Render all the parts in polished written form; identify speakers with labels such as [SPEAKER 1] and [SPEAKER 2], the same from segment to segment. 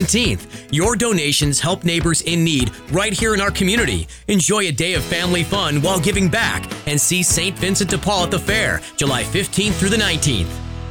[SPEAKER 1] 17th. Your donations help neighbors in need right here in our community. Enjoy a day of family fun while giving back and see St. Vincent de Paul at the fair, July 15th through the 19th.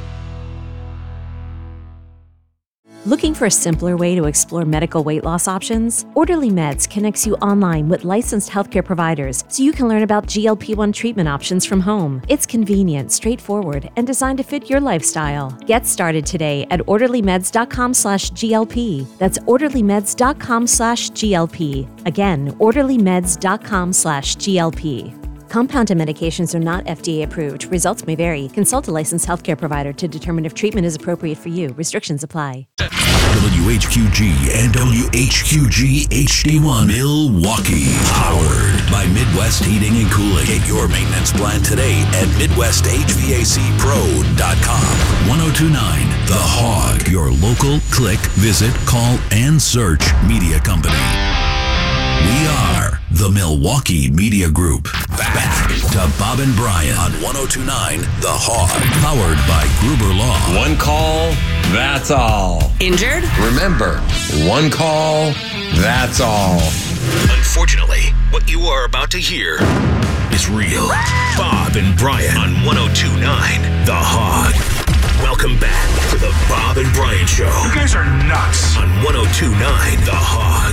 [SPEAKER 2] Looking for a simpler way to explore medical weight loss options? Orderly Meds connects you online with licensed healthcare providers so you can learn about GLP-1 treatment options from home. It's convenient, straightforward, and designed to fit your lifestyle. Get started today at orderlymeds.com/GLP. That's orderlymeds.com/GLP. Again, orderlymeds.com/GLP. Compounded medications are not FDA approved. Results may vary. Consult a licensed healthcare provider to determine if treatment is appropriate for you. Restrictions apply.
[SPEAKER 3] WHQG and WHQG HD1 Milwaukee. Powered by Midwest Heating and Cooling. Get your maintenance plan today at MidwestHVACPro.com. 1029 The Hog. Your local click, visit, call, and search media company. We are the Milwaukee Media Group. Back to Bob and Brian on 1029 The Hog. Powered by Gruber Law.
[SPEAKER 4] One call, that's all.
[SPEAKER 1] Injured?
[SPEAKER 4] Remember, one call, that's all.
[SPEAKER 3] Unfortunately, what you are about to hear is real. Bob and Brian on 1029 The Hog. Welcome back to the Bob and Brian Show.
[SPEAKER 5] You guys are nuts.
[SPEAKER 3] On 1029 The Hog.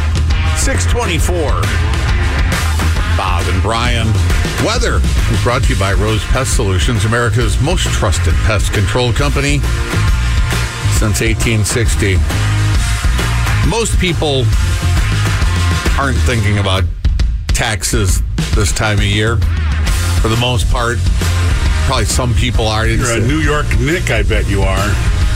[SPEAKER 6] 624. Bob and Brian. Weather is brought to you by Rose Pest Solutions, America's most trusted pest control company since 1860. Most people aren't thinking about taxes this time of year. For the most part, probably some people are.
[SPEAKER 5] You're a New York Nick, I bet you are.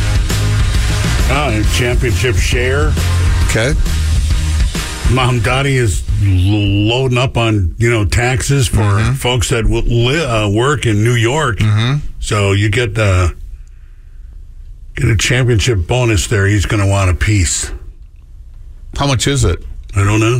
[SPEAKER 5] Championship share.
[SPEAKER 6] Okay.
[SPEAKER 5] Mom Dottie is loading up on, taxes for folks that work in New York. Mm-hmm. So you get a championship bonus there. He's going to want a piece.
[SPEAKER 6] How much is it?
[SPEAKER 5] I don't know.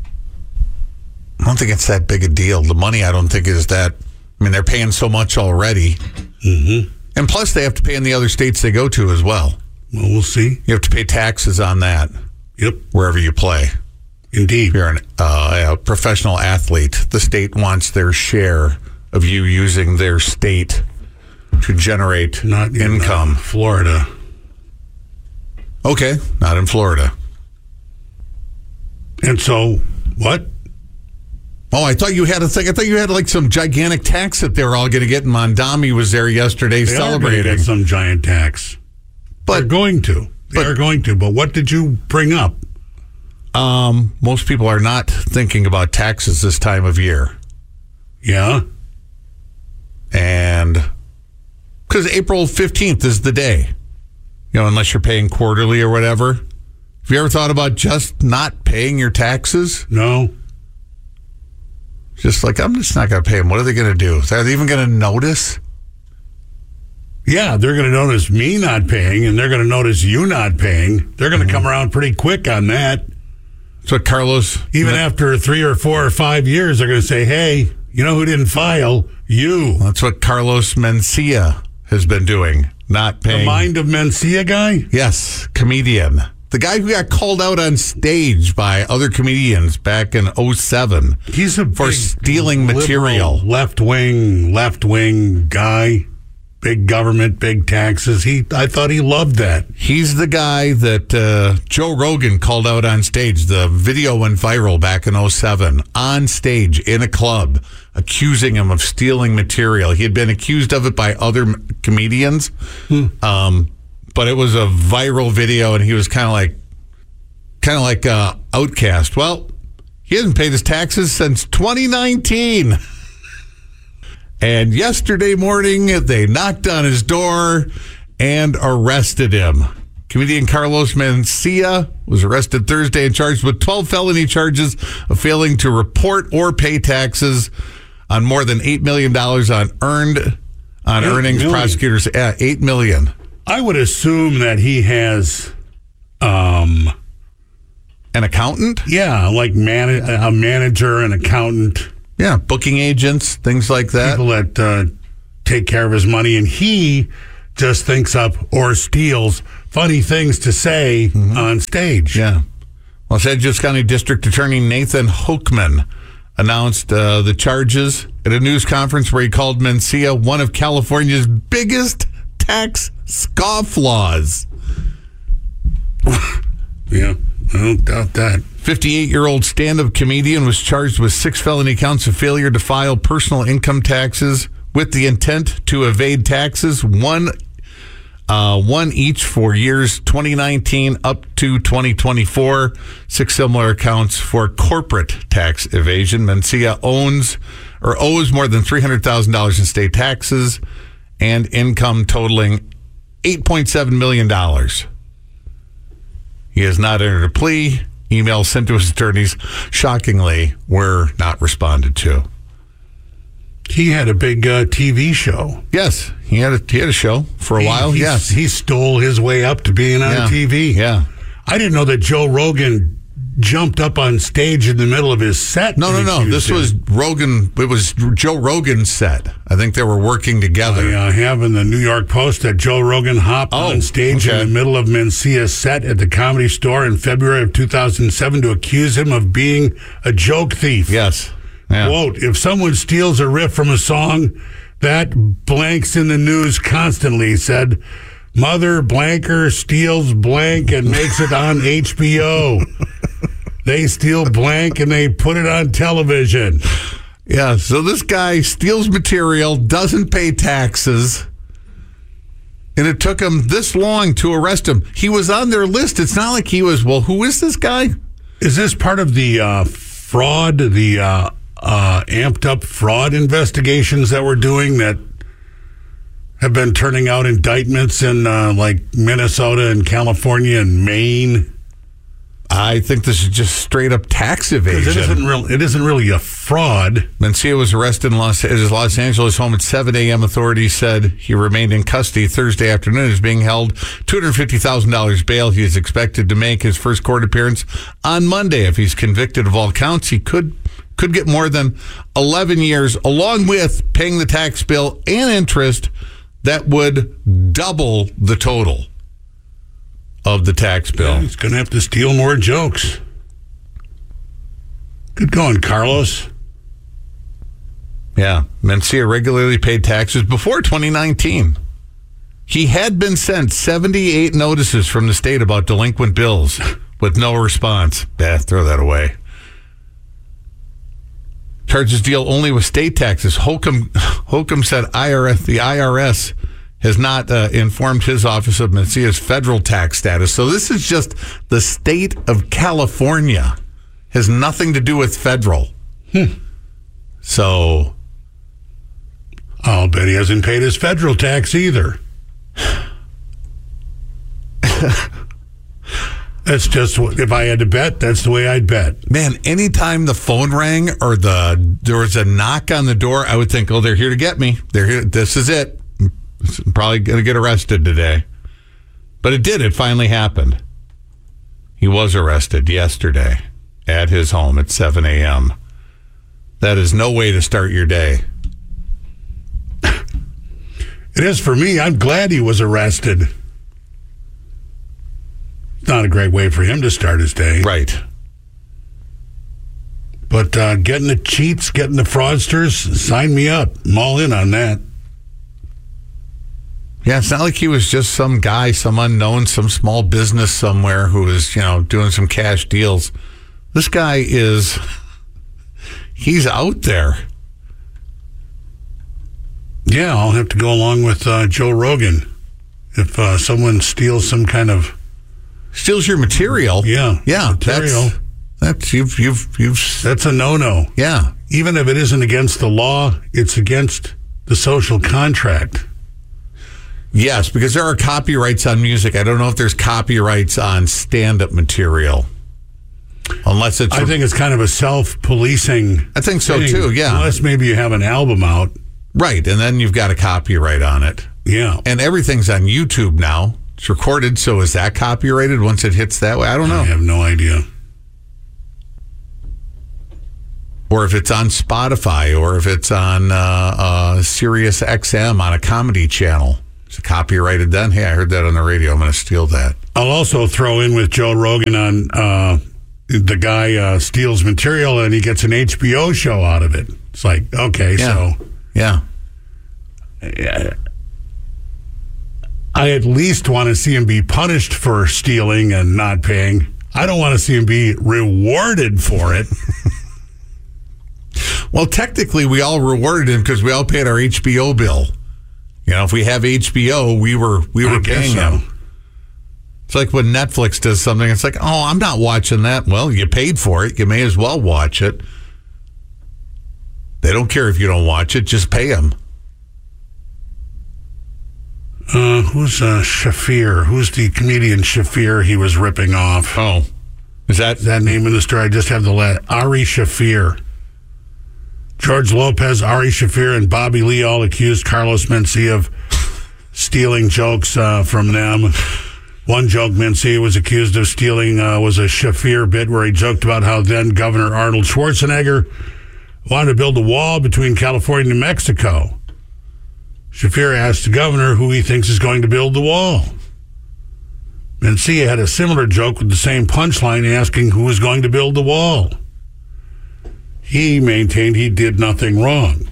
[SPEAKER 6] I don't think it's that big a deal. The money, I don't think is that. I mean, they're paying so much already. Mm-hmm. And plus, they have to pay in the other states they go to as well.
[SPEAKER 5] Well, we'll see.
[SPEAKER 6] You have to pay taxes on that.
[SPEAKER 5] Yep.
[SPEAKER 6] Wherever you play.
[SPEAKER 5] Indeed.
[SPEAKER 6] If you're a professional athlete, the state wants their share of you using their state to generate income.
[SPEAKER 5] Florida.
[SPEAKER 6] Okay, not in Florida.
[SPEAKER 5] And so, what?
[SPEAKER 6] Oh, I thought you had a thing. I thought you had like some gigantic tax that they were all going to get. And Mondami was there yesterday celebrating.
[SPEAKER 5] They are going to get some giant tax. They're going to. They are going to. But what did you bring up?
[SPEAKER 6] Most people are not thinking about taxes this time of year.
[SPEAKER 5] Yeah.
[SPEAKER 6] And because April 15th is the day, unless you're paying quarterly or whatever. Have you ever thought about just not paying your taxes?
[SPEAKER 5] No.
[SPEAKER 6] Just like, I'm just not going to pay them. What are they going to do? Are they even going to notice?
[SPEAKER 5] Yeah, they're going to notice me not paying, and they're going to notice you not paying. They're going to come around pretty quick on that.
[SPEAKER 6] That's what Carlos...
[SPEAKER 5] Even after 3 or 4 or 5 years, they're going to say, hey, you know who didn't file? You.
[SPEAKER 6] That's what Carlos Mencia has been doing, not paying...
[SPEAKER 5] The Mind of Mencia guy?
[SPEAKER 6] Yes, comedian. The guy who got called out on stage by other comedians back in 2007.
[SPEAKER 5] He's
[SPEAKER 6] for stealing material.
[SPEAKER 5] Left-wing guy. Big government, big taxes. I thought he loved that.
[SPEAKER 6] He's the guy that Joe Rogan called out on stage. The video went viral back in 2007. On stage in a club, accusing him of stealing material. He had been accused of it by other comedians. But it was a viral video, and he was kind of like Outcast. Well, he hasn't paid his taxes since 2019. And yesterday morning, they knocked on his door and arrested him. Comedian Carlos Mencia was arrested Thursday and charged with 12 felony charges of failing to report or pay taxes on more than $8 million on earnings. Prosecutors, $8 million.
[SPEAKER 5] I would assume that he has
[SPEAKER 6] an accountant?
[SPEAKER 5] Yeah, like a manager, an accountant.
[SPEAKER 6] Yeah, booking agents, things like that.
[SPEAKER 5] People that take care of his money, and he just thinks up or steals funny things to say on stage.
[SPEAKER 6] Yeah. Los Angeles County District Attorney Nathan Hochman announced the charges at a news conference where he called Mencia one of California's biggest tax scofflaws.
[SPEAKER 5] Yeah, I don't doubt that.
[SPEAKER 6] 58-year-old stand-up comedian was charged with 6 felony counts of failure to file personal income taxes with the intent to evade taxes, one each for years 2019 up to 2024. 6 similar accounts for corporate tax evasion. Mencia owes more than $300,000 in state taxes and income totaling $8.7 million. He has not entered a plea. Emails sent to his attorneys, shockingly, were not responded to.
[SPEAKER 5] He had a big TV show.
[SPEAKER 6] Yes, he had a show for a while. Yes,
[SPEAKER 5] he stole his way up to being on TV.
[SPEAKER 6] Yeah,
[SPEAKER 5] I didn't know that Joe Rogan jumped up on stage in the middle of his set.
[SPEAKER 6] No. This was Rogan. It was Joe Rogan's set. I think they were working together.
[SPEAKER 5] I have in the New York Post that Joe Rogan hopped on stage in the middle of Mencia's set at the Comedy Store in February of 2007 to accuse him of being a joke thief.
[SPEAKER 6] Yes. Yeah.
[SPEAKER 5] Quote, if someone steals a riff from a song, that blanks in the news constantly, he said. Mother blanker steals blank and makes it on HBO. They steal blank and they put it on television.
[SPEAKER 6] Yeah, so this guy steals material, doesn't pay taxes, and it took him this long to arrest him. He was on their list. It's not like he was, well, who is this guy?
[SPEAKER 5] Is this part of the fraud, the amped up fraud investigations that we're doing that have been turning out indictments in like Minnesota and California and Maine?
[SPEAKER 6] I think this is just straight up tax evasion.
[SPEAKER 5] It isn't really a fraud.
[SPEAKER 6] Mencia was arrested in his Los Angeles home at 7 a.m. Authorities said he remained in custody Thursday afternoon. Is being held $250,000 bail. He is expected to make his first court appearance on Monday. If he's convicted of all counts, he could get more than 11 years, along with paying the tax bill and interest that would double the total of the tax bill.
[SPEAKER 5] Yeah, he's going to have to steal more jokes. Good going, Carlos.
[SPEAKER 6] Yeah, Mencia regularly paid taxes before 2019. He had been sent 78 notices from the state about delinquent bills with no response. Throw that away. Charges deal only with state taxes. Holcomb said the IRS has not informed his office of Mencia's federal tax status. So this is just the state of California. Has nothing to do with federal. So
[SPEAKER 5] I'll bet he hasn't paid his federal tax either. That's just, if I had to bet, that's the way I'd bet.
[SPEAKER 6] Man, anytime the phone rang or there was a knock on the door, I would think, oh, they're here to get me. They're here. This is it. I'm probably going to get arrested today. But it did. It finally happened. He was arrested yesterday at his home at 7 a.m. That is no way to start your day.
[SPEAKER 5] It is for me. I'm glad he was arrested. It's not a great way for him to start his day.
[SPEAKER 6] Right.
[SPEAKER 5] But getting the cheats, getting the fraudsters, sign me up. I'm all in on that.
[SPEAKER 6] Yeah, it's not like he was just some guy, some unknown, some small business somewhere who was, doing some cash deals. This guy he's out there.
[SPEAKER 5] Yeah, I'll have to go along with Joe Rogan. If someone steals some kind of...
[SPEAKER 6] Steals your material.
[SPEAKER 5] Yeah. Material.
[SPEAKER 6] That's
[SPEAKER 5] That's a no-no.
[SPEAKER 6] Yeah.
[SPEAKER 5] Even if it isn't against the law, it's against the social contract.
[SPEAKER 6] Yes, because there are copyrights on music. I don't know if there's copyrights on stand-up material. Unless it's...
[SPEAKER 5] I think it's kind of a self-policing
[SPEAKER 6] I think so,
[SPEAKER 5] thing.
[SPEAKER 6] too, yeah.
[SPEAKER 5] Unless maybe you have an album out.
[SPEAKER 6] Right, and then you've got a copyright on it.
[SPEAKER 5] Yeah.
[SPEAKER 6] And everything's on YouTube now. It's recorded, so is that copyrighted once it hits that way? I don't know.
[SPEAKER 5] I have no idea.
[SPEAKER 6] Or if it's on Spotify, or if it's on Sirius XM on a comedy channel. Is it copyrighted then? Hey, I heard that on the radio. I'm going to steal that.
[SPEAKER 5] I'll also throw in with Joe Rogan on the guy steals material and he gets an HBO show out of it. It's like, okay, so.
[SPEAKER 6] Yeah.
[SPEAKER 5] I at least want to see him be punished for stealing and not paying. I don't want to see him be rewarded for it.
[SPEAKER 6] Well, technically, we all rewarded him because we all paid our HBO bill. You know, if we have HBO, we were paying him. It's like when Netflix does something, it's like, oh, I'm not watching that. Well, you paid for it. You may as well watch it. They don't care if you don't watch it. Just pay them.
[SPEAKER 5] Who's Shafir? Who's the comedian Shafir he was ripping off?
[SPEAKER 6] Oh, is that
[SPEAKER 5] name in the story? I just have the letter. Ari Shafir. George Lopez, Ari Shafir, and Bobby Lee all accused Carlos Mencia of stealing jokes from them. One joke Mencia was accused of stealing was a Shafir bit where he joked about how then Governor Arnold Schwarzenegger wanted to build a wall between California and New Mexico. Shafir asked the governor who he thinks is going to build the wall. Mencia had a similar joke with the same punchline asking who was going to build the wall. He maintained he did nothing wrong.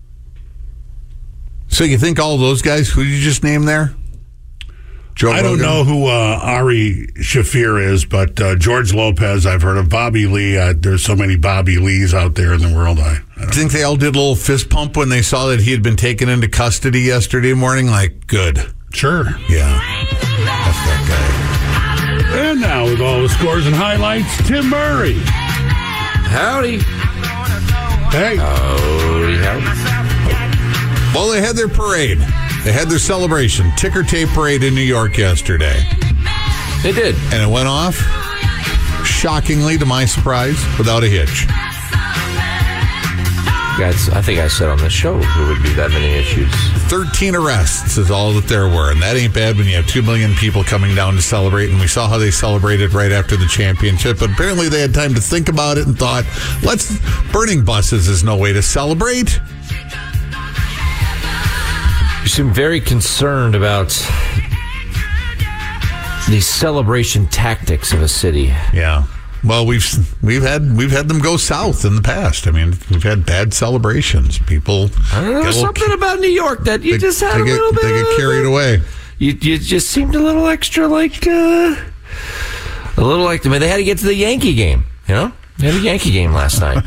[SPEAKER 6] So you think all those guys, who did you just name there? Joe
[SPEAKER 5] I don't
[SPEAKER 6] Rogan?
[SPEAKER 5] know who Ari Shafir is, but George Lopez I've heard of. Bobby Lee, there's so many Bobby Lees out there in the world. I
[SPEAKER 6] Do you think they all did a little fist pump when they saw that he had been taken into custody yesterday morning? Like, good.
[SPEAKER 5] Sure.
[SPEAKER 6] Yeah. That's that guy.
[SPEAKER 5] And now with all the scores and highlights, Tim Murray.
[SPEAKER 7] Howdy.
[SPEAKER 5] Hey.
[SPEAKER 7] Howdy.
[SPEAKER 6] Well, they had their parade. They had their celebration. Ticker tape parade in New York yesterday.
[SPEAKER 7] They did.
[SPEAKER 6] And it went off, shockingly, to my surprise, without a hitch.
[SPEAKER 7] Guys, I think I said on this show there would be that many issues.
[SPEAKER 6] 13 arrests is all that there were, and that ain't bad when you have 2 million people coming down to celebrate, and we saw how they celebrated right after the championship, but apparently they had time to think about it and thought, burning buses is no way to celebrate.
[SPEAKER 7] You seem very concerned about the celebration tactics of a city.
[SPEAKER 6] Yeah. Well, we've had them go south in the past. I mean, we've had bad celebrations. People,
[SPEAKER 7] I don't know, something about New York that you just had a little bit.
[SPEAKER 6] They get carried away.
[SPEAKER 7] You just seemed a little extra, I mean, they had to get to the Yankee game. You know, they had a Yankee game last night.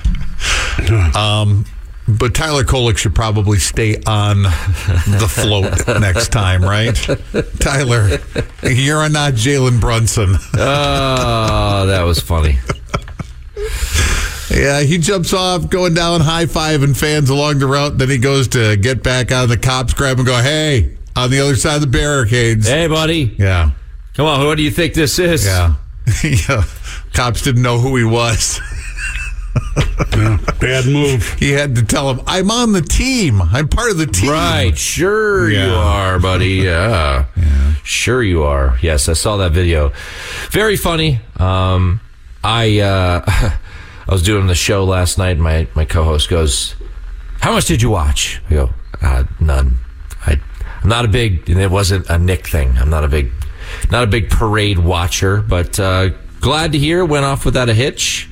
[SPEAKER 6] But Tyler Kolek should probably stay on the float next time, right? Tyler, you're not Jalen Brunson.
[SPEAKER 7] Oh, that was funny.
[SPEAKER 6] Yeah, he jumps off, going down, high-fiving fans along the route. Then he goes to get back on. The cops grab him and go, hey, on the other side of the barricades.
[SPEAKER 7] Hey, buddy.
[SPEAKER 6] Yeah.
[SPEAKER 7] Come on, what do you think this is?
[SPEAKER 6] Yeah. Yeah. Cops didn't know who he was.
[SPEAKER 5] Yeah, bad move.
[SPEAKER 6] He had to tell him, I'm on the team. I'm part of the team.
[SPEAKER 7] Right. Sure you are, buddy. Yeah. Sure you are. Yes, I saw that video. Very funny. I was doing the show last night, and my co-host goes, how much did you watch? I go, none. I'm not a big, and it wasn't a Nick thing. I'm not a big parade watcher, but glad to hear went off without a hitch.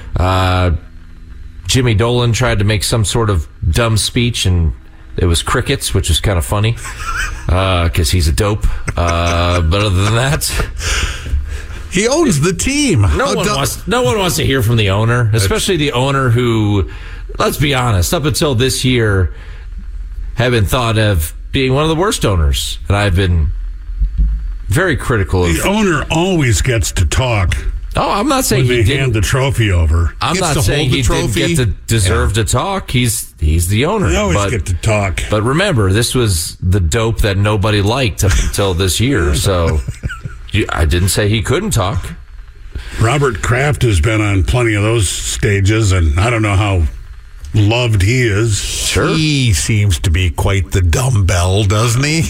[SPEAKER 7] Jimmy Dolan tried to make some sort of dumb speech, and it was crickets, which was kind of funny because he's a dope. But other than that,
[SPEAKER 6] he owns the team.
[SPEAKER 7] No one wants to hear from the owner, especially the owner who, let's be honest, up until this year, have been thought of being one of the worst owners, and I've been very critical of.
[SPEAKER 5] The owner always gets to talk.
[SPEAKER 7] Oh, I'm not saying
[SPEAKER 5] when they hand the trophy over.
[SPEAKER 7] I'm not saying he didn't get to deserve to talk. He's the owner.
[SPEAKER 5] They always get to talk.
[SPEAKER 7] But remember, this was the dope that nobody liked up until this year. So I didn't say he couldn't talk.
[SPEAKER 5] Robert Kraft has been on plenty of those stages, and I don't know how loved he is.
[SPEAKER 7] Sure.
[SPEAKER 6] He seems to be quite the dumbbell, doesn't he?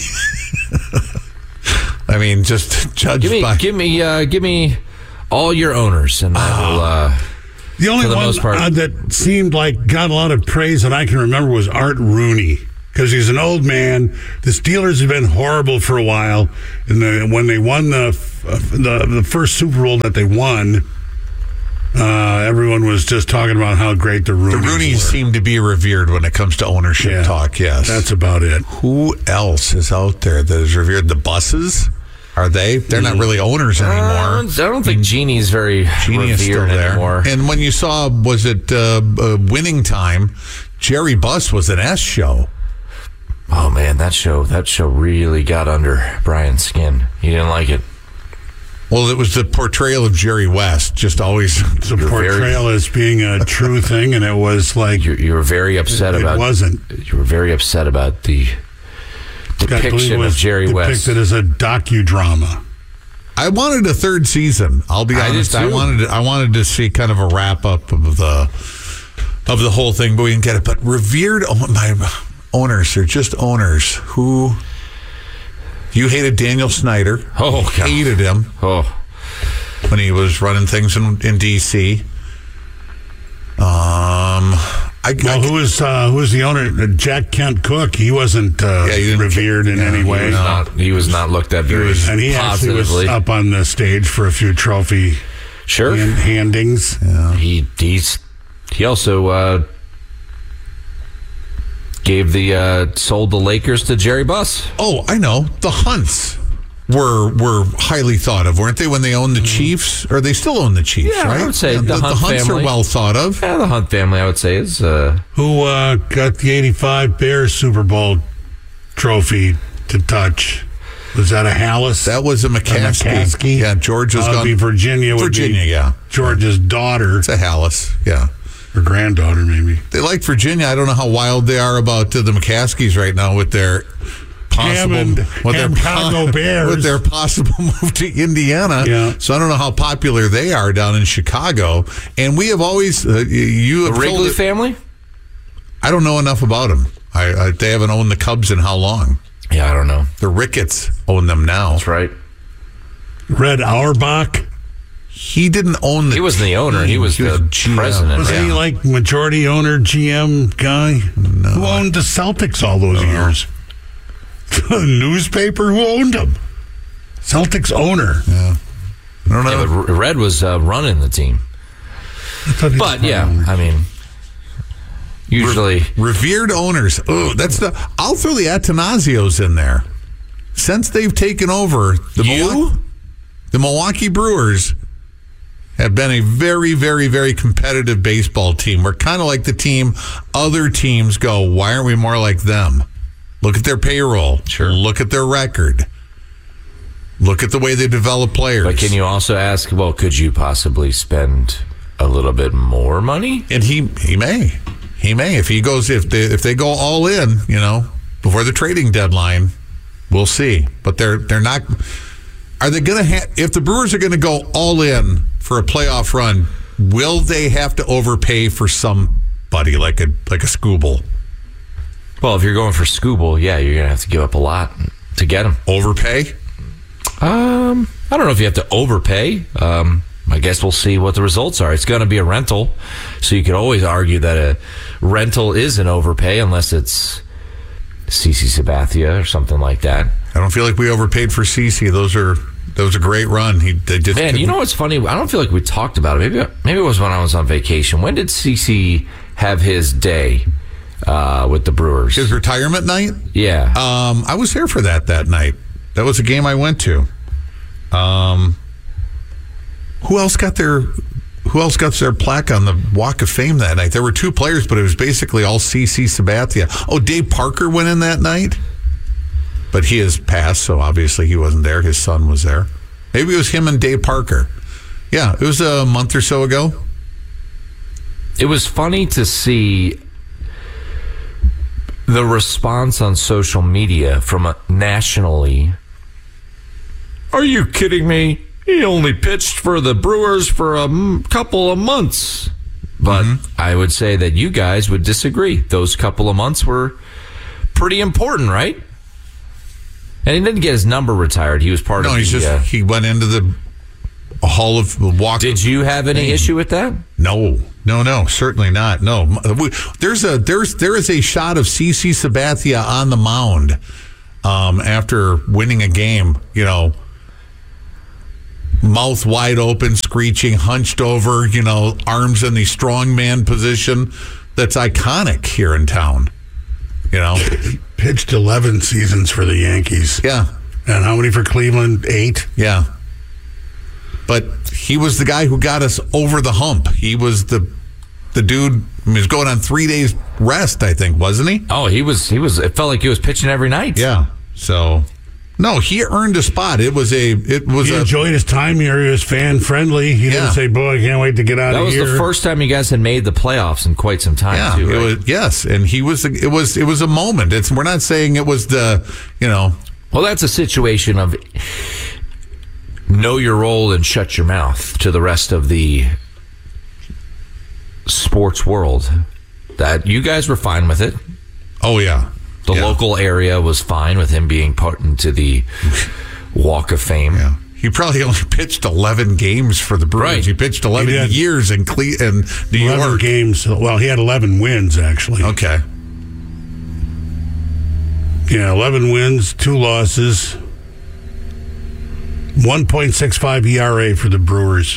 [SPEAKER 6] I mean, just judge by...
[SPEAKER 7] Give me all your owners, and I will.
[SPEAKER 5] The only one that seemed like got a lot of praise that I can remember was Art Rooney. because he's an old man. The Steelers have been horrible for a while. And when they won the first Super Bowl that they won, everyone was just talking about how great the Rooneys were.
[SPEAKER 6] Seem to be revered when it comes to ownership talk, yes.
[SPEAKER 5] That's about it.
[SPEAKER 6] Who else is out there that is revered? The Busses? Are they? They're not really owners anymore.
[SPEAKER 7] I don't think Genie's very
[SPEAKER 6] Genie is still
[SPEAKER 7] revered
[SPEAKER 6] there.
[SPEAKER 7] anymore.
[SPEAKER 6] And when you saw, was it Winning Time, Jerry Buss was an S show.
[SPEAKER 7] Oh, man, that show really got under Brian's skin. He didn't like it.
[SPEAKER 6] Well, it was the portrayal of Jerry West, just always
[SPEAKER 5] the portrayal as being a true thing, and it was like
[SPEAKER 7] you were very upset about.
[SPEAKER 5] It wasn't.
[SPEAKER 7] You were very upset about the depiction of Jerry West.
[SPEAKER 5] Depicted as a docudrama.
[SPEAKER 6] I wanted a third season. I'll be honest. I wanted to see kind of a wrap up of the whole thing, but we didn't get it. But revered my owners, they're just owners who. You hated Daniel Snyder.
[SPEAKER 7] Oh, God.
[SPEAKER 6] Hated him.
[SPEAKER 7] Oh,
[SPEAKER 6] when he was running things in D.C. Who
[SPEAKER 5] was the owner? Jack Kent Cook. He wasn't revered in any way.
[SPEAKER 7] He was not looked at very
[SPEAKER 5] and he
[SPEAKER 7] positively.
[SPEAKER 5] Actually was up on the stage for a few trophy handings.
[SPEAKER 6] Yeah.
[SPEAKER 7] He also sold the Lakers to Jerry Buss.
[SPEAKER 6] Oh, I know. The Hunts were highly thought of, weren't they, when they owned the Chiefs? Or they still own the Chiefs, right?
[SPEAKER 7] I would say the
[SPEAKER 6] Hunts
[SPEAKER 7] family
[SPEAKER 6] are well thought of.
[SPEAKER 7] Yeah, the Hunt family, I would say, is...
[SPEAKER 5] Who got the 85 Bears Super Bowl trophy to touch? Was that a Hallis?
[SPEAKER 6] That was a McCaskey. Yeah, George was gone.
[SPEAKER 5] Virginia,
[SPEAKER 6] yeah.
[SPEAKER 5] George's daughter.
[SPEAKER 6] It's a Hallis, yeah.
[SPEAKER 5] Her granddaughter, maybe.
[SPEAKER 6] They like Virginia. I don't know how wild they are about the McCaskies right now with their possible
[SPEAKER 5] Bears.
[SPEAKER 6] With their possible move to Indiana.
[SPEAKER 5] Yeah.
[SPEAKER 6] So I don't know how popular they are down in Chicago. And we have always the
[SPEAKER 7] Wrigley family.
[SPEAKER 6] I don't know enough about them. They haven't owned the Cubs in how long?
[SPEAKER 7] Yeah, I don't know.
[SPEAKER 6] The Ricketts own them now.
[SPEAKER 7] That's right.
[SPEAKER 5] Red Auerbach.
[SPEAKER 6] He didn't own the.
[SPEAKER 7] He wasn't the owner. He was the president.
[SPEAKER 5] Wasn't he like majority owner, GM guy?
[SPEAKER 6] No.
[SPEAKER 5] Who owned the Celtics all those years? The newspaper? Who owned them? Celtics owner.
[SPEAKER 6] Yeah. I don't know.
[SPEAKER 7] Yeah, but Red was running the team. But yeah, I mean, usually
[SPEAKER 6] revered owners. Oh, I'll throw the Atanazios in there. Since they've taken over the Milwaukee Brewers have been a very, very, very competitive baseball team. We're kind of like the team other teams go, why aren't we more like them? Look at their payroll.
[SPEAKER 7] Sure.
[SPEAKER 6] Look at their record. Look at the way they develop players.
[SPEAKER 7] But can you also ask, well, could you possibly spend a little bit more money?
[SPEAKER 6] And he may. He may. If they go all in, before the trading deadline, we'll see. But they're not. Are they going to if the Brewers are going to go all in for a playoff run, will they have to overpay for somebody like a Skubal?
[SPEAKER 7] Well, if you're going for Skubal, yeah, you're going to have to give up a lot to get him.
[SPEAKER 6] Overpay?
[SPEAKER 7] I don't know if you have to overpay. I guess we'll see what the results are. It's going to be a rental, so you could always argue that a rental is an overpay unless it's CeCe Sabathia or something like that.
[SPEAKER 6] I don't feel like we overpaid for CeCe. That was a great run. Man,
[SPEAKER 7] you know what's funny? I don't feel like we talked about it. Maybe it was when I was on vacation. When did CeCe have his day with the Brewers?
[SPEAKER 6] His retirement night?
[SPEAKER 7] Yeah.
[SPEAKER 6] I was here for that night. That was a game I went to. Who else got their plaque on the Walk of Fame that night? There were two players, but it was basically all CeCe Sabathia. Oh, Dave Parker went in that night? But he has passed, so obviously he wasn't there. His son was there. Maybe it was him and Dave Parker. Yeah, it was a month or so ago.
[SPEAKER 7] It was funny to see the response on social media from nationally. Are you kidding me? He only pitched for the Brewers for a couple of months. But I would say that you guys would disagree. Those couple of months were pretty important, right? And he didn't get his number retired. He was part of the...
[SPEAKER 6] he went into the Hall of Walk.
[SPEAKER 7] Did you have any issue with that?
[SPEAKER 6] No. No, certainly not. No, there is a shot of CC Sabathia on the mound after winning a game. You know, mouth wide open, screeching, hunched over. You know, arms in the strongman position. That's iconic here in town. You know,
[SPEAKER 5] he pitched 11 seasons for the Yankees.
[SPEAKER 6] Yeah,
[SPEAKER 5] and how many for Cleveland? 8.
[SPEAKER 6] Yeah. But he was the guy who got us over the hump. He was the dude. He was going on 3 days rest, I think, wasn't he?
[SPEAKER 7] Oh, he was. It felt like he was pitching every night.
[SPEAKER 6] Yeah. So, no, he earned a spot. He
[SPEAKER 5] enjoyed his time here. He was fan friendly. He didn't say, "Boy, I can't wait to get out of here."
[SPEAKER 7] That was the first time you guys had made the playoffs in quite some time, too. Right?
[SPEAKER 6] Yes, and he was. It was a moment. We're not saying it was the.
[SPEAKER 7] Well, that's a situation of know your role and shut your mouth to the rest of the sports world. That you guys were fine with it.
[SPEAKER 6] Oh, yeah.
[SPEAKER 7] The local area was fine with him being put into the Walk of Fame.
[SPEAKER 6] Yeah. He probably only pitched 11 games for the Brewers. Right. He pitched 11 years in New 11
[SPEAKER 5] York. Games. Well, he had 11 wins, actually.
[SPEAKER 6] Okay.
[SPEAKER 5] Yeah, 11 wins, 2 losses. 1.65 ERA for the Brewers.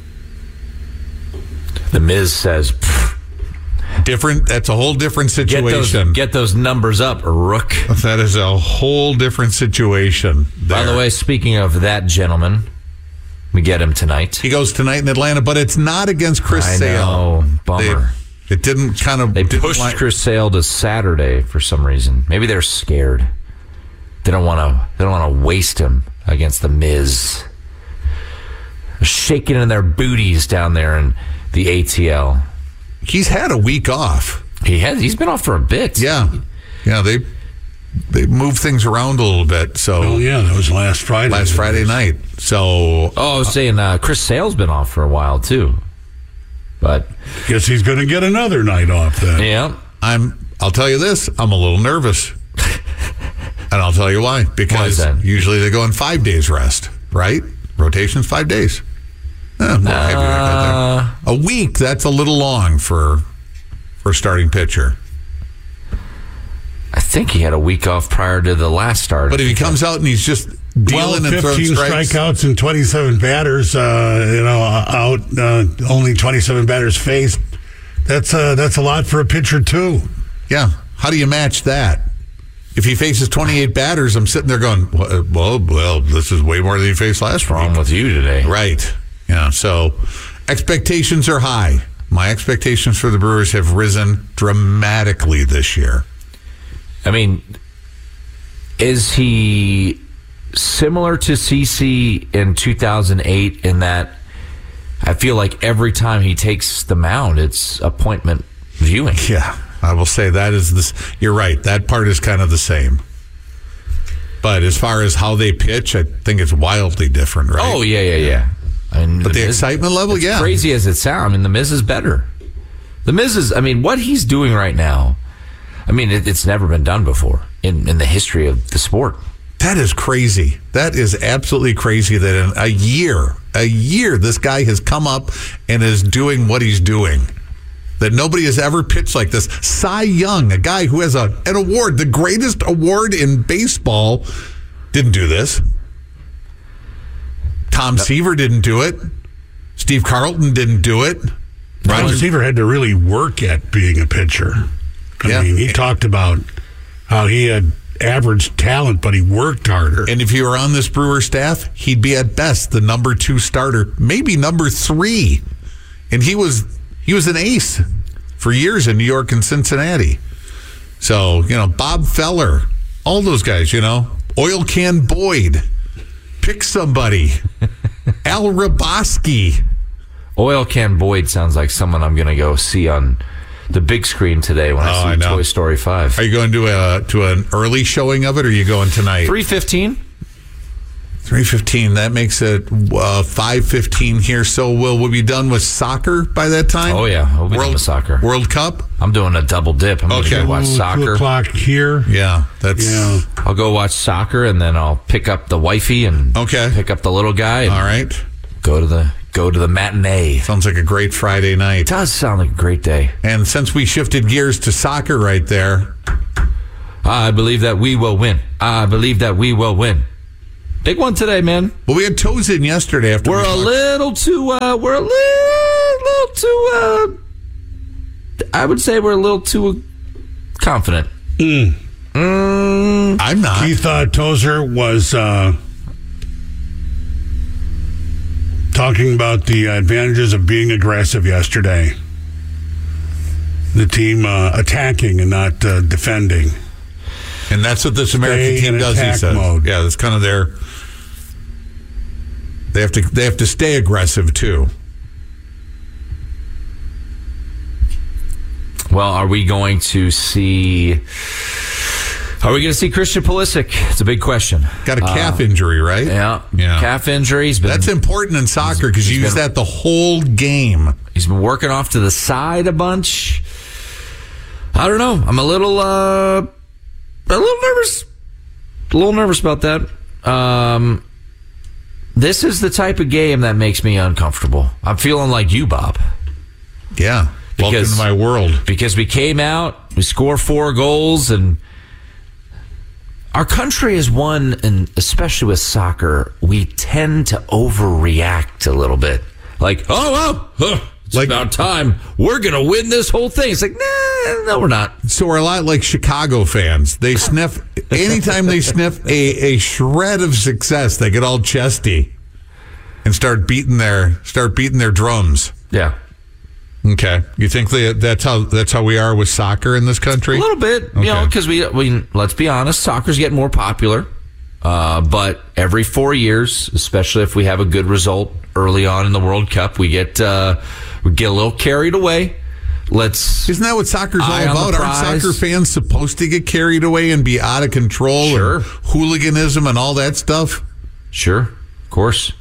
[SPEAKER 7] The Miz says,
[SPEAKER 6] different. That's a whole different situation.
[SPEAKER 7] Get those numbers up, Rook.
[SPEAKER 6] That is a whole different situation.
[SPEAKER 7] By the way, speaking of that gentleman, we get him tonight.
[SPEAKER 6] He goes tonight in Atlanta, but it's not against Chris Sale.
[SPEAKER 7] I know. Bummer.
[SPEAKER 6] It didn't kind of.
[SPEAKER 7] They pushed Chris Sale to Saturday for some reason. Maybe they're scared. They don't want to waste him against the Miz. They're shaking in their booties down there in the ATL.
[SPEAKER 6] He's had a week off.
[SPEAKER 7] He's been off for a bit.
[SPEAKER 6] Yeah. They moved things around a little bit. So
[SPEAKER 5] that was last Friday.
[SPEAKER 6] Last Friday night. So
[SPEAKER 7] I was saying Chris Sale's been off for a while too. But
[SPEAKER 5] guess he's going to get another night off then.
[SPEAKER 7] Yeah.
[SPEAKER 6] I'll tell you this, I'm a little nervous. And I'll tell you why. Because usually they go on 5 days rest, right? Rotation's 5 days. A week, that's a little long for starting pitcher.
[SPEAKER 7] I think he had a week off prior to the last start.
[SPEAKER 6] But if he comes out and he's just dealing and throwing
[SPEAKER 5] 15 strikeouts and 27 batters, out, only 27 batters faced, that's a lot for a pitcher too.
[SPEAKER 6] Yeah. How do you match that? If he faces 28 batters, I'm sitting there going, well, this is way more than he faced last week.
[SPEAKER 7] What's wrong with you today?
[SPEAKER 6] Right. Yeah, so expectations are high. My expectations for the Brewers have risen dramatically this year.
[SPEAKER 7] I mean, is he similar to CC in 2008 in that I feel like every time he takes the mound, it's appointment viewing?
[SPEAKER 6] Yeah, I will say that is this. You're right. That part is kind of the same. But as far as how they pitch, I think it's wildly different, right?
[SPEAKER 7] Oh, yeah. I mean,
[SPEAKER 6] but the excitement level,
[SPEAKER 7] crazy as it sounds, I mean, the Miz is better. The Miz is, what he's doing right now, it's never been done before in the history of the sport.
[SPEAKER 6] That is crazy. That is absolutely crazy that in a year, this guy has come up and is doing what he's doing. That nobody has ever pitched like this. Cy Young, a guy who has an award, the greatest award in baseball, didn't do this. Tom Seaver didn't do it. Steve Carlton didn't do it.
[SPEAKER 5] Tom Seaver had to really work at being a pitcher. I mean, he talked about how he had average talent, but he worked harder.
[SPEAKER 6] And if he were on this Brewer staff, he'd be at best the number 2 starter, maybe number 3. And he was an ace for years in New York and Cincinnati. So, Bob Feller, all those guys, Oil Can Boyd. Pick somebody. Al Raboski.
[SPEAKER 7] Oil Can Boyd sounds like someone I'm going to go see on the big screen today when I see Toy Story 5.
[SPEAKER 6] Are you going to an early showing of it, or are you going tonight?
[SPEAKER 7] 3:15.
[SPEAKER 6] 3:15. That makes it 5:15 here. So we'll be done with soccer by that time?
[SPEAKER 7] Oh, yeah. We'll be done with soccer.
[SPEAKER 6] World Cup?
[SPEAKER 7] I'm doing a double dip. I'm going to go watch soccer.
[SPEAKER 5] 2 o'clock here.
[SPEAKER 6] Yeah.
[SPEAKER 7] I'll go watch soccer, and then I'll pick up the wifey and pick up the little guy.
[SPEAKER 6] All right.
[SPEAKER 7] Go to the go to the matinee.
[SPEAKER 6] Sounds like a great Friday night.
[SPEAKER 7] It does sound like a great day.
[SPEAKER 6] And since we shifted gears to soccer right there,
[SPEAKER 7] I believe that we will win. I believe that we will win. Big one today, man.
[SPEAKER 6] well, we had toes in yesterday after
[SPEAKER 7] We're a little too. We're a little too. I would say we're a little too confident.
[SPEAKER 6] I'm not.
[SPEAKER 5] Keith Tozer was talking about the advantages of being aggressive yesterday. The team attacking and not defending.
[SPEAKER 6] And that's what this American
[SPEAKER 5] Stay
[SPEAKER 6] team
[SPEAKER 5] in
[SPEAKER 6] does, he
[SPEAKER 5] attack
[SPEAKER 6] says.
[SPEAKER 5] mode.
[SPEAKER 6] Yeah, that's kind of their... They have to stay aggressive, too.
[SPEAKER 7] Well, are we going to see Christian Pulisic? It's a big question.
[SPEAKER 6] Got a calf injury, right?
[SPEAKER 7] Yeah. Calf injuries.
[SPEAKER 6] That's important in soccer because you use that the whole game.
[SPEAKER 7] He's been working off to the side a bunch. I don't know. I'm a little nervous. A little nervous about that. This is the type of game that makes me uncomfortable. I'm feeling like you, Bob.
[SPEAKER 6] Yeah. Welcome to my world.
[SPEAKER 7] Because we came out, we score 4 goals, and our country has won, and especially with soccer, we tend to overreact a little bit. Like, it's about time. We're going to win this whole thing. It's like, no, we're not.
[SPEAKER 6] So we're a lot like Chicago fans. They sniff, anytime they sniff a shred of success, they get all chesty and start beating their drums.
[SPEAKER 7] Yeah.
[SPEAKER 6] Okay. You think that's how we are with soccer in this country?
[SPEAKER 7] A little bit,
[SPEAKER 6] Okay.
[SPEAKER 7] because we let's be honest, soccer's getting more popular. But every 4 years, especially if we have a good result early on in the World Cup, we get a little carried away.
[SPEAKER 6] Isn't that what soccer's all about? Aren't soccer fans supposed to get carried away and be out of control?
[SPEAKER 7] Sure.
[SPEAKER 6] And hooliganism and all that stuff?
[SPEAKER 7] Sure, of course.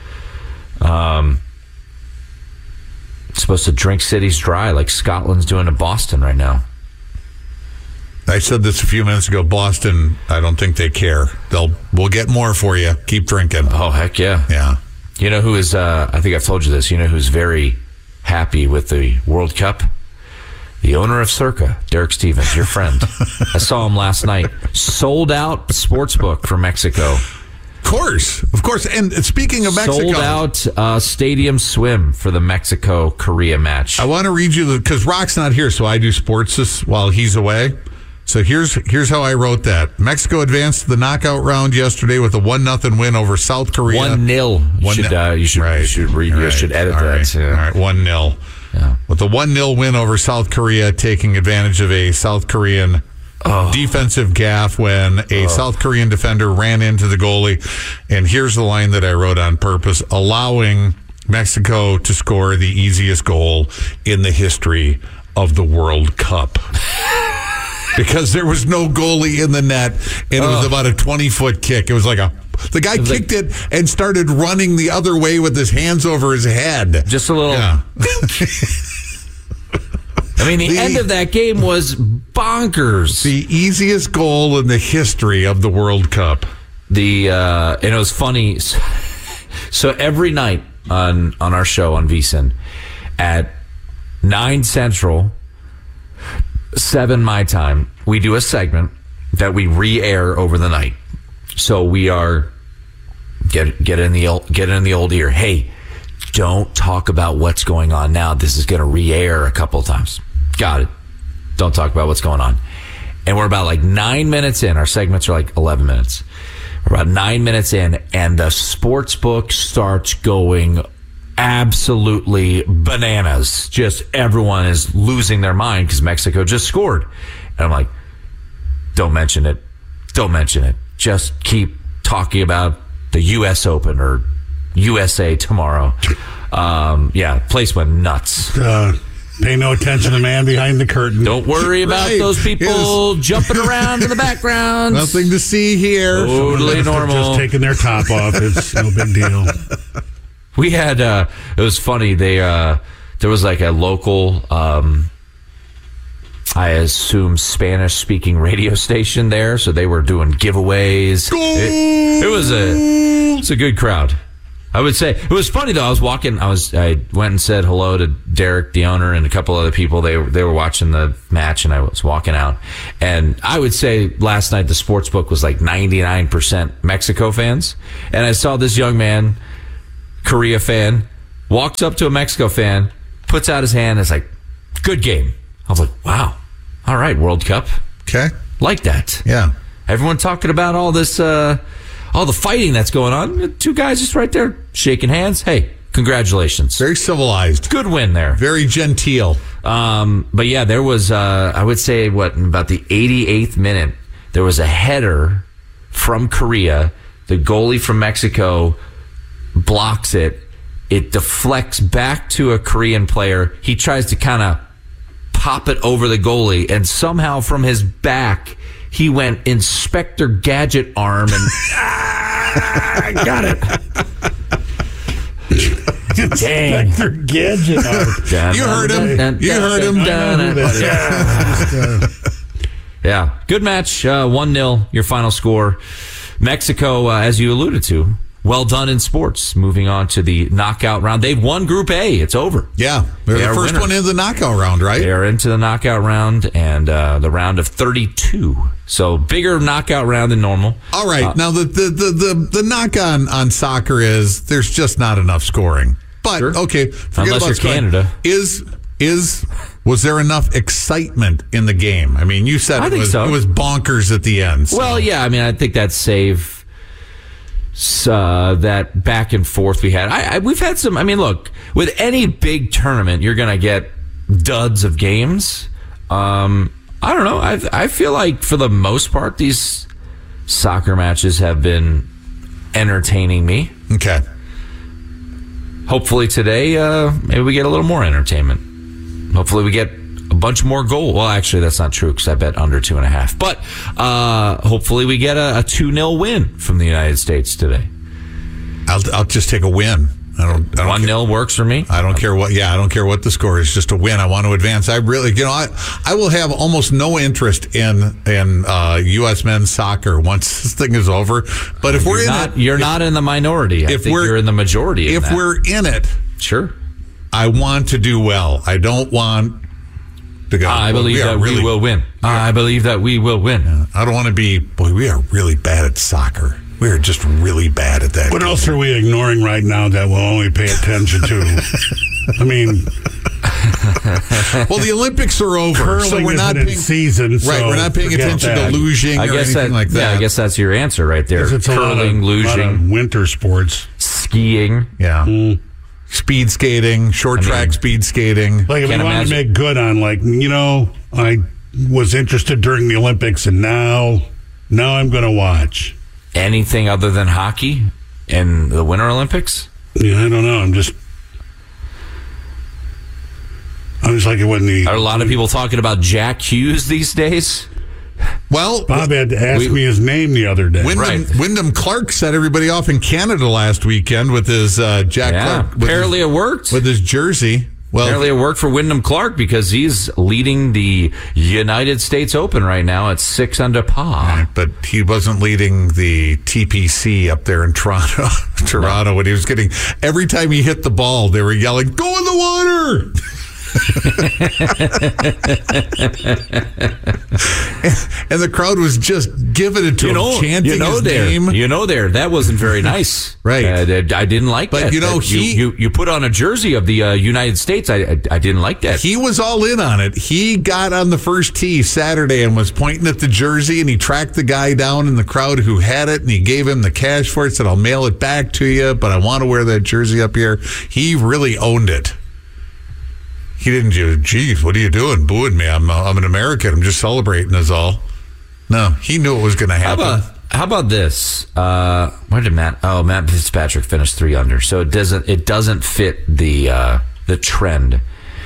[SPEAKER 7] Supposed to drink cities dry like Scotland's doing to Boston right now.
[SPEAKER 6] I said this a few minutes ago. Boston, I don't think they care. We'll get more for you. Keep drinking.
[SPEAKER 7] Oh, heck yeah.
[SPEAKER 6] Yeah.
[SPEAKER 7] You know who is, I think I've told you this, you know who's very happy with the World Cup? The owner of Circa, Derek Stevens, your friend. I saw him last night. Sold out sportsbook for Mexico.
[SPEAKER 6] Of course. And speaking of Mexico,
[SPEAKER 7] sold out stadium swim for the Mexico-Korea match.
[SPEAKER 6] I want to read you because Rock's not here, so I do sports while he's away. So here's how I wrote that. Mexico advanced to the knockout round yesterday with a 1-0 win over South Korea.
[SPEAKER 7] 1-0. You should edit
[SPEAKER 6] All
[SPEAKER 7] that.
[SPEAKER 6] Right.
[SPEAKER 7] Yeah.
[SPEAKER 6] All right, 1-0.
[SPEAKER 7] Yeah.
[SPEAKER 6] With a 1-0 win over South Korea, taking advantage of a South Korean defensive gaffe when a South Korean defender ran into the goalie. And here's the line that I wrote on purpose, allowing Mexico to score the easiest goal in the history of the World Cup. Because there was no goalie in the net, and it was about a 20-foot kick. It was like the guy kicked it and started running the other way with his hands over his head.
[SPEAKER 7] Just a little. Yeah. I mean, the end of that game was bonkers.
[SPEAKER 6] The easiest goal in the history of the World Cup.
[SPEAKER 7] And it was funny. So every night on our show on VSiN at 9 Central, 7 my time, we do a segment that we re-air over the night. So we are get in the old ear. Hey, don't talk about what's going on now. This is going to re-air a couple of times. Got it. Don't talk about what's going on. And we're about like 9 minutes in. Our segments are like 11 minutes. We're about 9 minutes in, and the sports book starts going absolutely bananas. Just everyone is losing their mind because Mexico just scored. And I'm like, don't mention it. Don't mention it. Just keep talking about the U.S. Open or USA tomorrow. Place went nuts.
[SPEAKER 5] Pay no attention to the man behind the curtain.
[SPEAKER 7] Don't worry about those people jumping around in the background.
[SPEAKER 6] Nothing to see here.
[SPEAKER 7] Totally normal.
[SPEAKER 5] Just taking their top off. It's no big deal.
[SPEAKER 7] We had, it was funny. There was like a local, I assume Spanish speaking radio station there. So they were doing giveaways. It was a good crowd. I would say it was funny though. I went and said hello to Derek, the owner, and a couple other people. They were watching the match, and I was walking out. And I would say last night the sports book was like 99% Mexico fans. And I saw this young man, Korea fan, walks up to a Mexico fan, puts out his hand, and is like, "Good game." I was like, "Wow, all right, World Cup,
[SPEAKER 6] Okay.
[SPEAKER 7] like that."
[SPEAKER 6] Yeah.
[SPEAKER 7] Everyone talking about all this. All the fighting that's going on. Two guys just right there shaking hands. Hey, congratulations.
[SPEAKER 6] Very civilized.
[SPEAKER 7] Good win there.
[SPEAKER 6] Very genteel.
[SPEAKER 7] But yeah, there was, I would say, in about the 88th minute, there was a header from Korea. The goalie from Mexico blocks it. It deflects back to a Korean player. He tries to kind of pop it over the goalie, and somehow from his back, he went Inspector Gadget arm and got it. Dang.
[SPEAKER 5] Inspector Gadget.
[SPEAKER 6] You heard him. You heard him.
[SPEAKER 7] Yeah. Good match. 1-0, your final score. Mexico, as you alluded to, well done in sports. Moving on to the knockout round. They've won Group A. It's over.
[SPEAKER 6] Yeah. They're the first one in the knockout round, right?
[SPEAKER 7] They are into the knockout round and the round of 32. So bigger knockout round than normal.
[SPEAKER 6] All right. Now, the knock on soccer is there's just not enough scoring. But,
[SPEAKER 7] Sure.
[SPEAKER 6] okay.
[SPEAKER 7] Unless you're
[SPEAKER 6] scoring.
[SPEAKER 7] Canada.
[SPEAKER 6] Was there enough excitement in the game? I mean, you said
[SPEAKER 7] I think so.
[SPEAKER 6] It was bonkers at the end. So.
[SPEAKER 7] Well, yeah. I mean, I think that save that back and forth we had. We've had some. I mean, look, with any big tournament, you're going to get duds of games. I don't know. I feel like for the most part, these soccer matches have been entertaining me.
[SPEAKER 6] Okay.
[SPEAKER 7] Hopefully today, maybe we get a little more entertainment. Hopefully we get a bunch more goals. Well, actually, that's not true because I bet under 2.5. But hopefully we get a 2-0 win from the United States today.
[SPEAKER 6] I'll just take a win. I don't
[SPEAKER 7] 1-0 works for me.
[SPEAKER 6] I don't care what. Yeah, I don't care what the score is. Just a win. I want to advance. I really, I will have almost no interest in U.S. men's soccer once this thing is over. But if we're
[SPEAKER 7] you're not in the minority. I think you're in the majority.
[SPEAKER 6] If we're in it,
[SPEAKER 7] sure.
[SPEAKER 6] I want to do well. I don't want to go.
[SPEAKER 7] I believe that we will win. I believe that we will win.
[SPEAKER 6] I don't want to be. Boy, we are really bad at soccer. We are just really bad at that.
[SPEAKER 5] What else are we ignoring right now that we'll only pay attention to? I mean,
[SPEAKER 6] well, the Olympics are over,
[SPEAKER 5] curling
[SPEAKER 6] so we're not
[SPEAKER 5] in season. So
[SPEAKER 6] right, we're not paying attention to lugeing or anything like that.
[SPEAKER 7] Yeah, I guess that's your answer right there.
[SPEAKER 5] It's
[SPEAKER 7] Curling, lugeing,
[SPEAKER 5] winter sports,
[SPEAKER 7] skiing.
[SPEAKER 6] Yeah. Speed skating, short track speed skating.
[SPEAKER 5] Like if you want to make good on, I was interested during the Olympics, and now I'm going to watch
[SPEAKER 7] anything other than hockey in the Winter Olympics.
[SPEAKER 5] Yeah, I don't know. I'm just like it wasn't.
[SPEAKER 7] Are a lot of people talking about Jack Hughes these days?
[SPEAKER 6] Well,
[SPEAKER 5] Bob had to ask me his name the other day.
[SPEAKER 6] Wyndham Clark set everybody off in Canada last weekend with his Jack Clark.
[SPEAKER 7] Apparently it worked.
[SPEAKER 6] With his jersey. Well,
[SPEAKER 7] apparently it worked for Wyndham Clark because he's leading the United States Open right now at 6 under par.
[SPEAKER 6] Right, but he wasn't leading the TPC up there in Toronto.
[SPEAKER 7] No.
[SPEAKER 6] When he was getting, every time he hit the ball, they were yelling, "Go in the water!" and the crowd was just giving it to him, chanting his name.
[SPEAKER 7] That wasn't very nice.
[SPEAKER 6] Right.
[SPEAKER 7] I didn't like that.
[SPEAKER 6] But
[SPEAKER 7] you put on a jersey of the United States. I didn't like that.
[SPEAKER 6] He was all in on it. He got on the first tee Saturday and was pointing at the jersey, and he tracked the guy down in the crowd who had it, and he gave him the cash for it, said, "I'll mail it back to you, but I want to wear that jersey up here." He really owned it. He didn't just, "Geez, what are you doing? Booing me. I'm an American. I'm just celebrating," is all. No, he knew it was going to happen.
[SPEAKER 7] How about this? Where did Matt Fitzpatrick finished 3 under. So it doesn't fit the trend.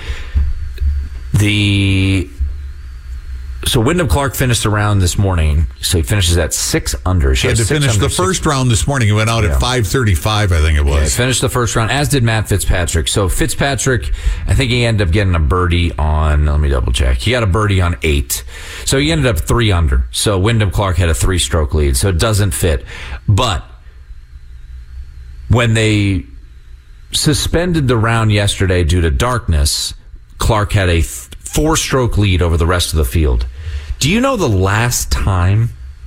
[SPEAKER 7] So Wyndham Clark finished the round this morning. So he finishes at 6 under.
[SPEAKER 6] He had to finish the first round this morning. He went out at 5:35, I think it was.
[SPEAKER 7] Yeah, he finished the first round, as did Matt Fitzpatrick. So Fitzpatrick, I think he ended up getting a birdie on, let me double check. He got a birdie on 8. So he ended up 3 under. So Wyndham Clark had a 3-stroke lead. So it doesn't fit. But when they suspended the round yesterday due to darkness, Clark had a 4-stroke lead over the rest of the field. Do you know the last time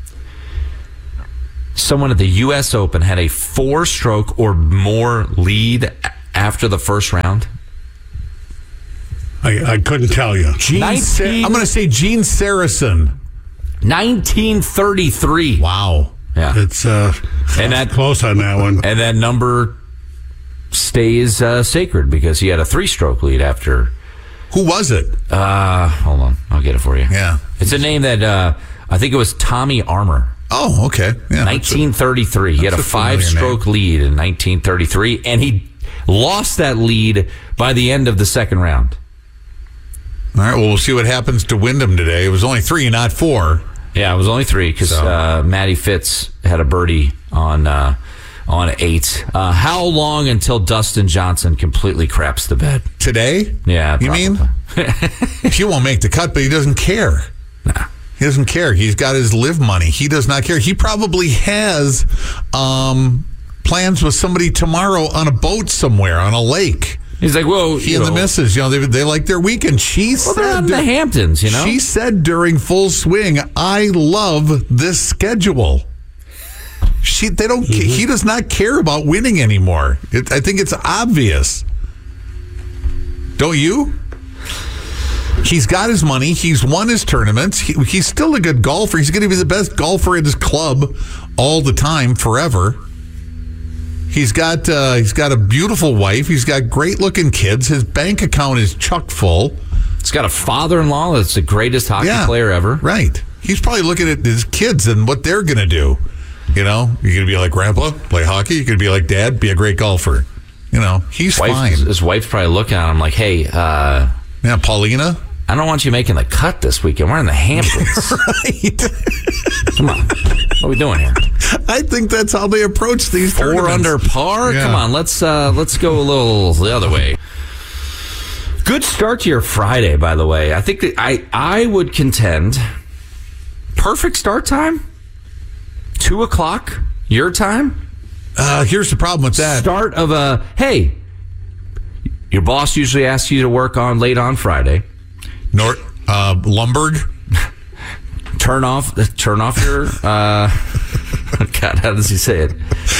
[SPEAKER 7] someone at the U.S. Open had a 4-stroke or more lead after the first round?
[SPEAKER 5] I couldn't tell you.
[SPEAKER 6] I'm going to say Gene Sarazen.
[SPEAKER 7] 1933.
[SPEAKER 6] Wow.
[SPEAKER 7] Yeah.
[SPEAKER 5] It's
[SPEAKER 7] and that
[SPEAKER 5] close on that one.
[SPEAKER 7] And that number stays sacred because he had a 3-stroke lead after.
[SPEAKER 6] Who was it?
[SPEAKER 7] Hold on. I'll get it for you.
[SPEAKER 6] Yeah.
[SPEAKER 7] It's a name that I think it was Tommy Armour.
[SPEAKER 6] Oh, okay. Yeah,
[SPEAKER 7] 1933. He had a 5-stroke lead in 1933, and he lost that lead by the end of the second round.
[SPEAKER 6] All right, well, we'll see what happens to Wyndham today. It was only 3, not 4.
[SPEAKER 7] Yeah, it was only 3 because Matty Fitz had a birdie on 8. How long until Dustin Johnson completely craps the bed?
[SPEAKER 6] Today?
[SPEAKER 7] Yeah,
[SPEAKER 6] you mean? He won't make the cut, but he doesn't care.
[SPEAKER 7] Nah.
[SPEAKER 6] He doesn't care. He's got his live money. He does not care. He probably has plans with somebody tomorrow on a boat somewhere on a lake.
[SPEAKER 7] He's like, whoa.
[SPEAKER 6] He and the missus, they like their weekend. She said,
[SPEAKER 7] they're out in the Hamptons, you know?
[SPEAKER 6] She said during Full Swing, I love this schedule. He does not care about winning anymore. I think it's obvious. Don't you? He's got his money. He's won his tournaments. He's still a good golfer. He's going to be the best golfer at his club all the time, forever. He's got a beautiful wife. He's got great-looking kids. His bank account is chock full.
[SPEAKER 7] He's got a father-in-law that's the greatest hockey player ever.
[SPEAKER 6] Right. He's probably looking at his kids and what they're going to do. You know, you're going to be like Grandpa, play hockey. You're going to be like Dad, be a great golfer. You know, he's fine.
[SPEAKER 7] His wife's probably looking at him like, hey,
[SPEAKER 6] yeah, Paulina,
[SPEAKER 7] I don't want you making the cut this weekend. We're in the Hamptons.
[SPEAKER 6] Right.
[SPEAKER 7] Come on. What are we doing here?
[SPEAKER 6] I think that's how they approach these
[SPEAKER 7] 4
[SPEAKER 6] tournaments.
[SPEAKER 7] under par?
[SPEAKER 6] Yeah.
[SPEAKER 7] Come on, let's go a little the other way. Good start to your Friday, by the way. I think that I would contend perfect start time, 2:00 your time.
[SPEAKER 6] Here's the problem with that.
[SPEAKER 7] Start of hey, your boss usually asks you to work on late on Friday.
[SPEAKER 6] Lumberg.
[SPEAKER 7] Turn off your God, how does he say it?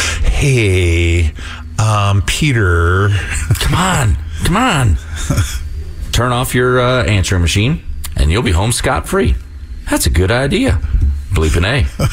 [SPEAKER 6] Hey, Peter.
[SPEAKER 7] Come on. Turn off your answering machine and you'll be home scot-free. That's a good idea. Bleeping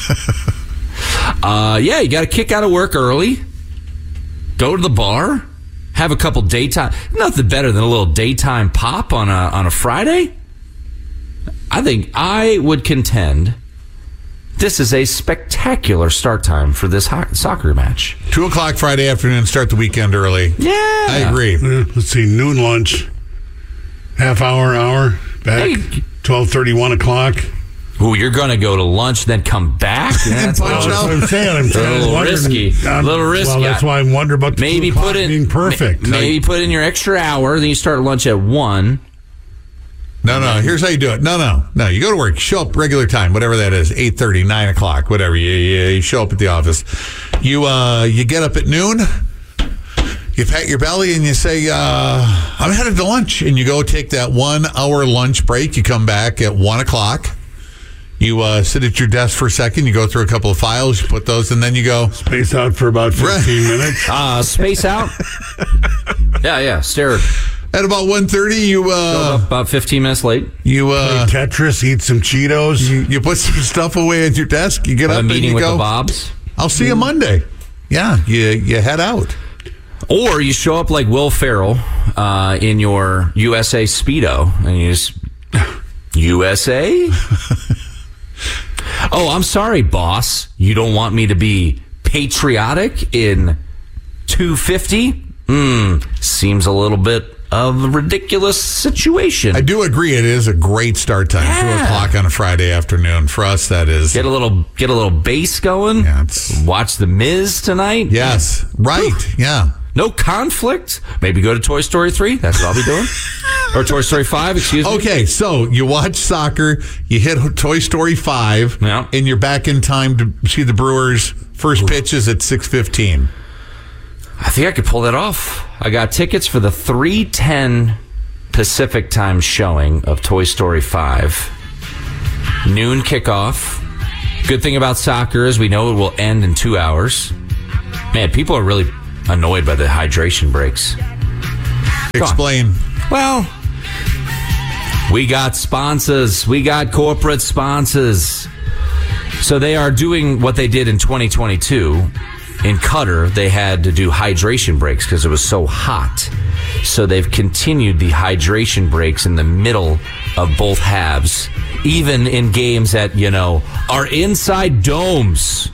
[SPEAKER 7] A. Yeah, you got to kick out of work early. Go to the bar. Have a couple daytime. Nothing better than a little daytime pop on a Friday. I think I would contend this is a spectacular start time for this soccer match.
[SPEAKER 6] 2:00 Friday afternoon, start the weekend early.
[SPEAKER 7] Yeah.
[SPEAKER 6] I agree.
[SPEAKER 5] Let's see, noon lunch, half hour, back, 12:30, 1 o'clock.
[SPEAKER 7] Ooh, you're going to go to lunch, then come back?
[SPEAKER 6] That's
[SPEAKER 5] what I'm saying.
[SPEAKER 7] A little risky.
[SPEAKER 5] Well, that's why I'm wondering about the
[SPEAKER 7] maybe
[SPEAKER 5] 2 o'clock being perfect.
[SPEAKER 7] Maybe put in your extra hour, then you start lunch at 1.
[SPEAKER 6] No. Here's how you do it. No. You go to work. You show up regular time, whatever that is, 8:30, 9 o'clock, whatever. You show up at the office. You get up at noon. You pat your belly and you say, I'm headed to lunch. And you go take that 1 hour lunch break. You come back at 1 o'clock. You sit at your desk for a second. You go through a couple of files. You put those, and then you go.
[SPEAKER 5] Space out for about 15 minutes.
[SPEAKER 7] Space out? Yeah. Stare.
[SPEAKER 6] At about 1:30, you
[SPEAKER 7] about 15 minutes late.
[SPEAKER 5] You play Tetris, eat some Cheetos.
[SPEAKER 6] You put some stuff away at your desk. You get up and you go.
[SPEAKER 7] A meeting with the Bobs.
[SPEAKER 6] I'll see you Monday. Yeah, you head out.
[SPEAKER 7] Or you show up like Will Ferrell in your USA Speedo, and you just USA. Oh, I'm sorry, boss. You don't want me to be patriotic in 250? Seems a little bit of a ridiculous situation.
[SPEAKER 6] I do agree. It is a great start time.
[SPEAKER 7] Yeah.
[SPEAKER 6] 2:00 on a Friday afternoon. For us, that is.
[SPEAKER 7] Get a little bass going.
[SPEAKER 6] Yeah,
[SPEAKER 7] watch The Miz tonight.
[SPEAKER 6] Yes. Right.
[SPEAKER 7] Whew.
[SPEAKER 6] Yeah.
[SPEAKER 7] No conflict. Maybe go to Toy Story 3. That's what I'll be doing. Or Toy Story 5, excuse me.
[SPEAKER 6] Okay, so you watch soccer, you hit Toy Story 5,
[SPEAKER 7] yeah,
[SPEAKER 6] and you're back in time to see the Brewers' first pitch is at 6:15.
[SPEAKER 7] I think I could pull that off. I got tickets for the 3:10 Pacific time showing of Toy Story 5. Noon kickoff. Good thing about soccer is we know it will end in 2 hours. Man, people are really annoyed by the hydration breaks.
[SPEAKER 6] Explain.
[SPEAKER 7] Well, we got sponsors. We got corporate sponsors. So they are doing what they did in 2022. In Qatar, they had to do hydration breaks because it was so hot. So they've continued the hydration breaks in the middle of both halves, even in games that, are inside domes.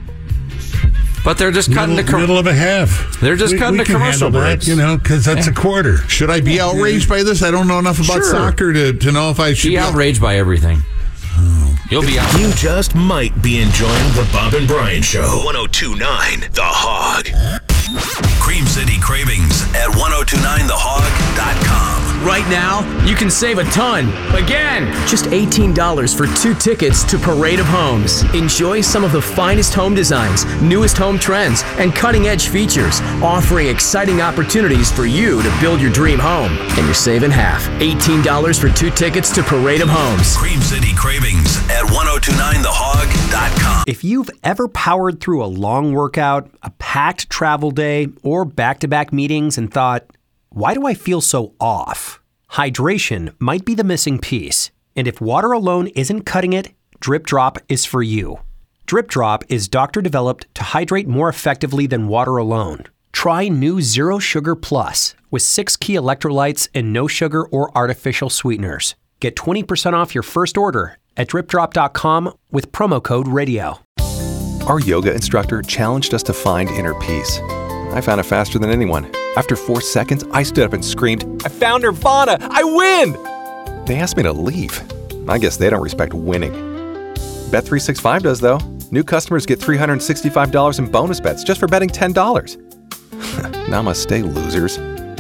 [SPEAKER 7] But they're just cutting the
[SPEAKER 5] middle of a half.
[SPEAKER 7] They're just cutting the commercial breaks,
[SPEAKER 5] because that's a quarter.
[SPEAKER 6] Should I be outraged by this? I don't know enough about soccer to know if I should
[SPEAKER 7] be outraged by everything. You'll be out.
[SPEAKER 3] You just might be enjoying the Bob and Brian Show. 102.9 The Hog. Cream City Cravings at 1029thehog.com.
[SPEAKER 1] Right now, you can save a ton. Again, just $18 for 2 tickets to Parade of Homes. Enjoy some of the finest home designs, newest home trends, and cutting-edge features, offering exciting opportunities for you to build your dream home. And you're saving half. $18 for 2 tickets to Parade of Homes.
[SPEAKER 3] Cream City Cravings at 1029thehog.com.
[SPEAKER 8] If you've ever powered through a long workout, a packed travel day, or back-to-back meetings and thought, why do I feel so off? Hydration might be the missing piece. And if water alone isn't cutting it, Drip Drop is for you. Drip Drop is doctor-developed to hydrate more effectively than water alone. Try new Zero Sugar Plus with 6 key electrolytes and no sugar or artificial sweeteners. Get 20% off your first order at dripdrop.com with promo code RADIO.
[SPEAKER 9] Our yoga instructor challenged us to find inner peace. I found it faster than anyone. After 4 seconds, I stood up and screamed, I found Nirvana! I win! They asked me to leave. I guess they don't respect winning. Bet365 does, though. New customers get $365 in bonus bets just for betting $10. Namaste, losers.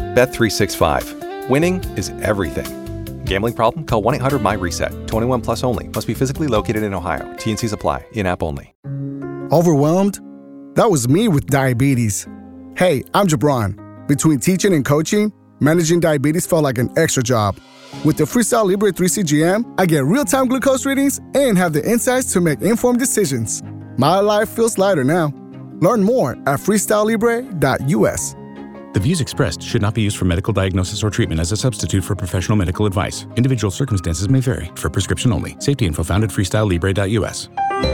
[SPEAKER 9] Bet365. Winning is everything. Gambling problem? Call 1-800-MY-RESET. 21 plus only. Must be physically located in Ohio. T&Cs apply. In-app only.
[SPEAKER 10] Overwhelmed? That was me with diabetes. Hey, I'm Jabron. Between teaching and coaching, managing diabetes felt like an extra job. With the Freestyle Libre 3 CGM, I get real-time glucose readings and have the insights to make informed decisions. My life feels lighter now. Learn more at freestylelibre.us.
[SPEAKER 11] The views expressed should not be used for medical diagnosis or treatment as a substitute for professional medical advice. Individual circumstances may vary. For prescription only. Safety info found at freestylelibre.us.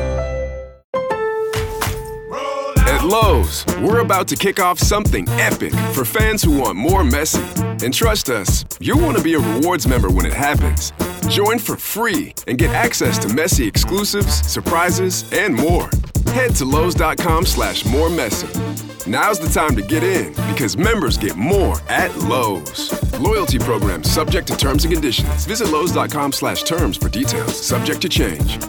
[SPEAKER 12] At Lowe's, we're about to kick off something epic for fans who want more Messi. And trust us, you'll want to be a rewards member when it happens. Join for free and get access to Messi exclusives, surprises, and more. Head to Lowe's.com/moremessy. Now's the time to get in because members get more at Lowe's. Loyalty program subject to terms and conditions. Visit Lowe's.com/terms for details. Subject to change.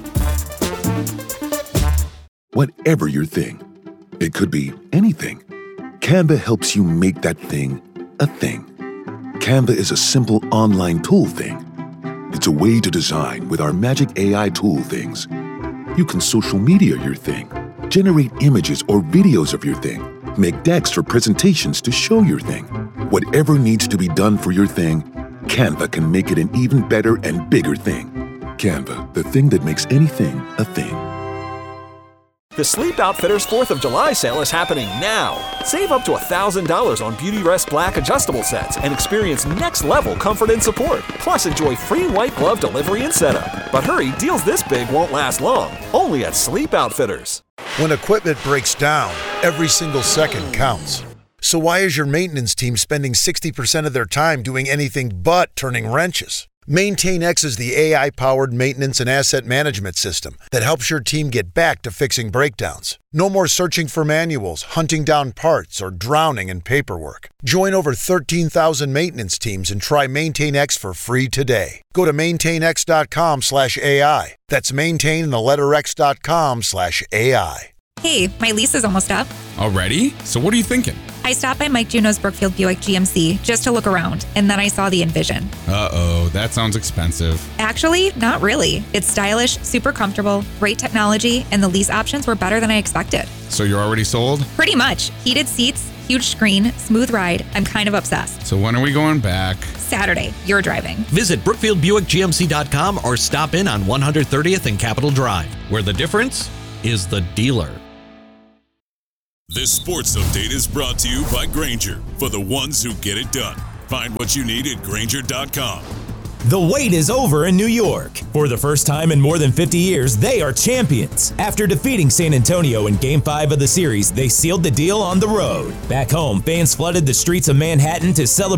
[SPEAKER 13] Whatever your thing, it could be anything. Canva helps you make that thing a thing. Canva is a simple online tool thing. It's a way to design with our magic AI tool things. You can social media your thing, generate images or videos of your thing, make decks or presentations to show your thing. Whatever needs to be done for your thing, Canva can make it an even better and bigger thing. Canva, the thing that makes anything a thing.
[SPEAKER 14] The Sleep Outfitters 4th of July sale is happening now. Save up to $1,000 on Beautyrest Black adjustable sets and experience next-level comfort and support. Plus, enjoy free white glove delivery and setup. But hurry, deals this big won't last long. Only at Sleep Outfitters.
[SPEAKER 15] When equipment breaks down, every single second counts. So why is your maintenance team spending 60% of their time doing anything but turning wrenches? MaintainX is the AI-powered maintenance and asset management system that helps your team get back to fixing breakdowns. No more searching for manuals, hunting down parts, or drowning in paperwork. Join over 13,000 maintenance teams and try MaintainX for free today. Go to maintainx.com/AI. That's maintain and the letter x.com/AI.
[SPEAKER 16] Hey, my lease is almost up.
[SPEAKER 17] Already? So what are you thinking?
[SPEAKER 16] I stopped by Mike Juno's Brookfield Buick GMC just to look around, and then I saw the Envision.
[SPEAKER 17] Uh-oh, that sounds expensive.
[SPEAKER 16] Actually, not really. It's stylish, super comfortable, great technology, and the lease options were better than I expected.
[SPEAKER 17] So you're already sold?
[SPEAKER 16] Pretty much. Heated seats, Huge screen, smooth ride. I'm kind of obsessed.
[SPEAKER 17] So when are we going back?
[SPEAKER 16] Saturday, you're driving.
[SPEAKER 18] Visit BrookfieldBuickGMC.com or stop in on 130th and Capitol Drive, where the difference is the dealer.
[SPEAKER 19] This sports update is brought to you by Grainger, for the ones who get it done. Find what you need at Grainger.com.
[SPEAKER 20] The wait is over in New York. For the first time in more than 50 years, they are champions. After defeating San Antonio in Game 5 of the series, they sealed the deal on the road. Back home, fans flooded the streets of Manhattan to celebrate